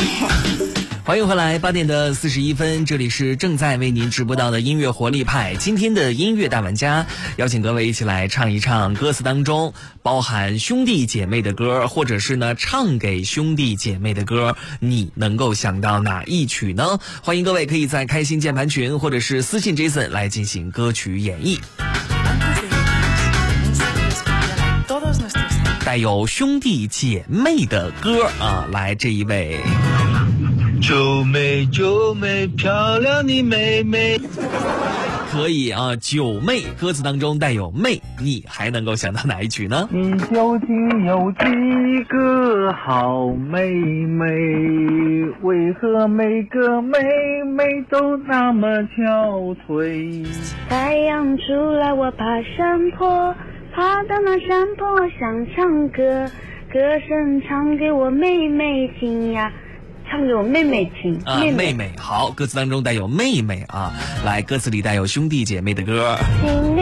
欢迎回来，8点的41分，这里是正在为您直播到的音乐活力派。今天的音乐大玩家，邀请各位一起来唱一唱歌词当中包含兄弟姐妹的歌，或者是呢唱给兄弟姐妹的歌，你能够想到哪一曲呢？欢迎各位可以在开心键盘群或者是私信 Jason 来进行歌曲演绎。带有兄弟姐妹的歌啊，来这一位。 九妹九妹，漂亮的妹妹。 可以啊，九妹歌词当中带有妹，你还能够想到哪一曲呢？ 你究竟有几个好妹妹？为何每个妹妹都那么憔悴？ 太阳出来我爬山坡，爬到那山坡想唱歌，歌声唱给我妹妹听呀，唱给我妹妹听啊，妹妹好，歌词当中带有妹妹啊，来，歌词里带有兄弟姐妹的歌。